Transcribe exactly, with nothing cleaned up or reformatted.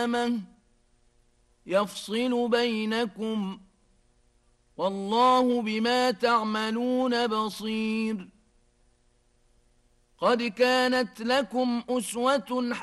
القيامة يفصل بينكم والله بما تعملون بصير. قد كانت لكم أسوة